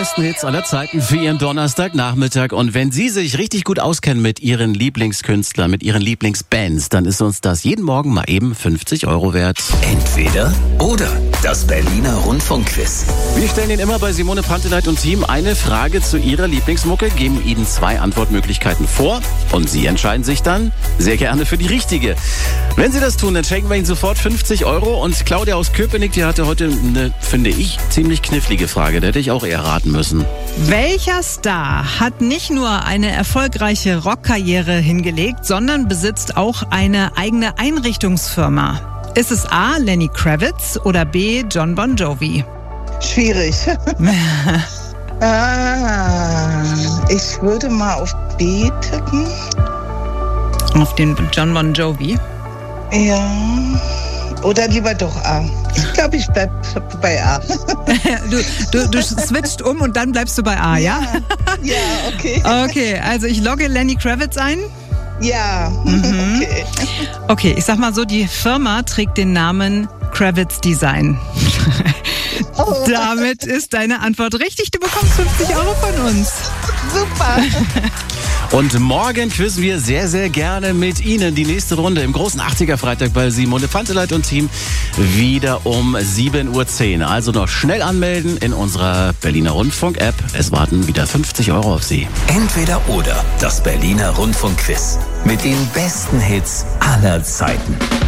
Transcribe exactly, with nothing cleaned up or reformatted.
besten Hits aller Zeiten für Ihren Donnerstagnachmittag. Und wenn Sie sich richtig gut auskennen mit Ihren Lieblingskünstlern, mit Ihren Lieblingsbands, dann ist uns das jeden Morgen mal eben fünfzig Euro wert. Entweder oder. Das Berliner Rundfunkquiz. Wir stellen Ihnen immer bei Simone Panteleit und Team eine Frage zu Ihrer Lieblingsmucke, geben Ihnen zwei Antwortmöglichkeiten vor und Sie entscheiden sich dann sehr gerne für die richtige. Wenn Sie das tun, dann schenken wir Ihnen sofort fünfzig Euro. Und Claudia aus Köpenick, die hatte heute eine, finde ich, ziemlich knifflige Frage. Da hätte ich auch eher raten müssen. Welcher Star hat nicht nur eine erfolgreiche Rockkarriere hingelegt, sondern besitzt auch eine eigene Einrichtungsfirma? Ist es A. Lenny Kravitz oder B. Jon Bon Jovi? Schwierig. ah, ich würde mal auf B tippen. Auf den Jon Bon Jovi? Ja. Oder lieber doch A. Ich glaube, ich bleib bei A. du, du, du switcht um und dann bleibst du bei A, ja? Ja, ja, okay. Okay, also ich logge Lenny Kravitz ein. Ja, mhm. okay. Okay, ich sag mal so, die Firma trägt den Namen Kravitz Design. Oh. Damit ist deine Antwort richtig. Du bekommst fünfzig Euro von uns. Super. Und morgen quizzen wir sehr, sehr gerne mit Ihnen die nächste Runde im großen achtziger-Freitag bei Simone Panteleit und Team wieder um sieben Uhr zehn. Also noch schnell anmelden in unserer Berliner Rundfunk-App. Es warten wieder fünfzig Euro auf Sie. Entweder oder. Das Berliner Rundfunkquiz. Mit den besten Hits aller Zeiten.